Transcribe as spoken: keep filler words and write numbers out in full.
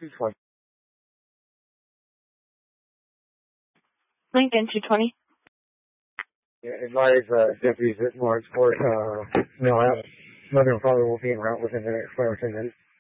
two twenty. Lincoln two twenty. Yeah, advise uh, deputies at March Court, uh, no, mother and father will be en route within the next five or ten minutes.